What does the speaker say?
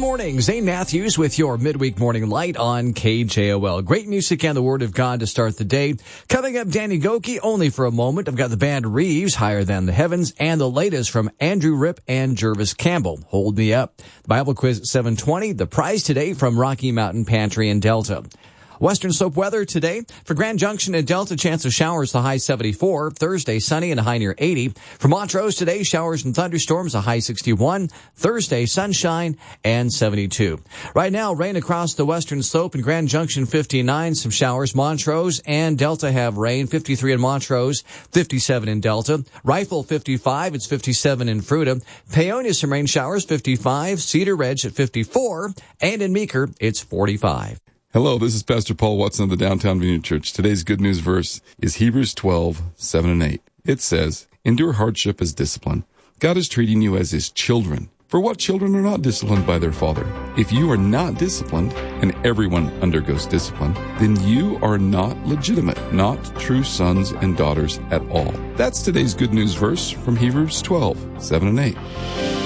morning, Zane Matthews with your midweek morning light on KJOL. Great music and the Word of God to start the day. Coming up, Danny Gokey, only for a moment. I've got the band Reeves, Higher Than the Heavens, and the latest from Andrew Ripp and Jervis Campbell, Hold Me Up. The Bible quiz at 7:20. The prize today from Rocky Mountain Pantry in Delta. Western slope weather today. For Grand Junction and Delta, chance of showers, the high 74. Thursday, sunny and a high near 80. For Montrose today, showers and thunderstorms, a high 61. Thursday, sunshine and 72. Right now, rain across the western slope in Grand Junction, 59. Some showers. Montrose and Delta have rain, 53 in Montrose, 57 in Delta. Rifle, 55. It's 57 in Fruita. Paonia, some rain showers, 55. Cedar Ridge at 54. And in Meeker, it's 45. Hello, this is Pastor Paul Watson of the Downtown Vineyard Church. Today's good news verse is Hebrews 12:7-8. It says, "Endure hardship as discipline. God is treating you as his children. For what children are not disciplined by their father? If you are not disciplined, and everyone undergoes discipline, then you are not legitimate, not true sons and daughters at all." That's today's good news verse from Hebrews 12:7-8.